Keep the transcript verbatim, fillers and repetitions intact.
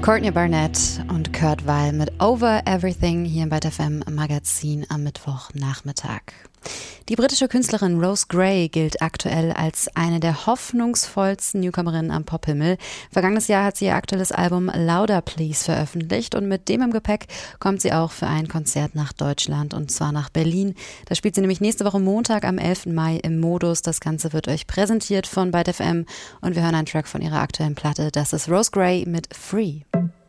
Courtney Barnett und Kurt Weill mit Over Everything hier im Byte F M Magazin am Mittwochnachmittag. Die britische Künstlerin Rose Gray gilt aktuell als eine der hoffnungsvollsten Newcomerinnen am Pophimmel. Vergangenes Jahr hat sie ihr aktuelles Album Louder Please veröffentlicht und mit dem im Gepäck kommt sie auch für ein Konzert nach Deutschland und zwar nach Berlin. Da spielt sie nämlich nächste Woche Montag am elften Mai im Modus. Das Ganze wird euch präsentiert von Byte F M und wir hören einen Track von ihrer aktuellen Platte. Das ist Rose Gray mit Free.